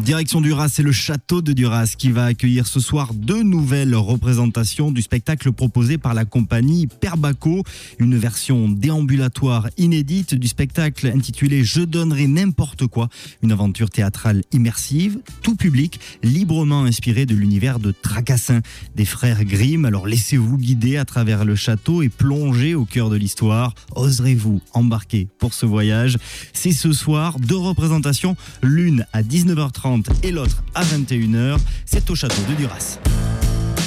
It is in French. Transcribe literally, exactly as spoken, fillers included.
Direction Duras, c'est le château de Duras qui va accueillir ce soir deux nouvelles représentations du spectacle proposé par la compagnie Perbaco. Une version déambulatoire inédite du spectacle intitulé « Je donnerai n'importe quoi ». Une aventure théâtrale immersive, tout public, librement inspirée de l'univers de Tracassin des frères Grimm. Alors laissez-vous guider à travers le château et plonger au cœur de l'histoire. Oserez-vous embarquer pour ce voyage ? C'est ce soir deux représentations, l'une à dix-neuf heures trente et l'autre à vingt et une heures. C'est au château de Duras.